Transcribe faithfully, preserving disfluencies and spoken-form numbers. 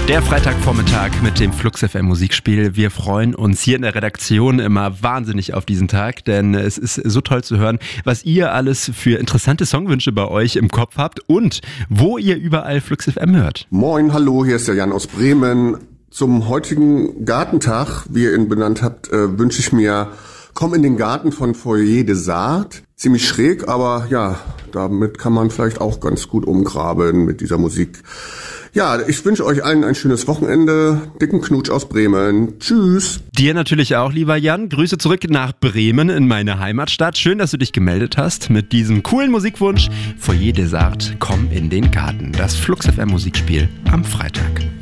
Der Freitagvormittag mit dem Flux F M Musikspiel. Wir freuen uns hier in der Redaktion immer wahnsinnig auf diesen Tag, denn es ist so toll zu hören, was ihr alles für interessante Songwünsche bei euch im Kopf habt und wo ihr überall Flux F M hört. Moin, hallo, hier ist der Jan aus Bremen. Zum heutigen Gartentag, wie ihr ihn benannt habt, äh, wünsche ich mir Komm in den Garten von Foyer des Arts. Ziemlich schräg, aber ja, damit kann man vielleicht auch ganz gut umgraben mit dieser Musik. Ja, ich wünsche euch allen ein schönes Wochenende. Dicken Knutsch aus Bremen. Tschüss. Dir natürlich auch, lieber Jan. Grüße zurück nach Bremen in meine Heimatstadt. Schön, dass du dich gemeldet hast mit diesem coolen Musikwunsch. Foyer des Arts, komm in den Garten. Das Flux F M Musikspiel am Freitag.